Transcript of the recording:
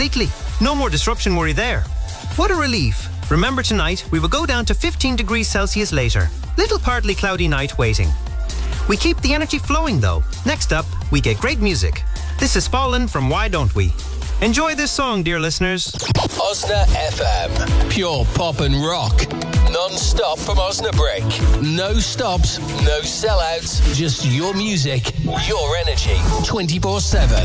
weekly. No more disruption worry there. What a relief. Remember tonight, we will go down to 15 degrees Celsius later. Little partly cloudy night waiting. We keep the energy flowing though. Next up, we get great music. This is Fallen from Why Don't We? Enjoy this song, dear listeners. Osna FM. Pure pop and rock. Non-stop from Osnabrück. No stops, no sellouts. Just your music, your energy. 24/7.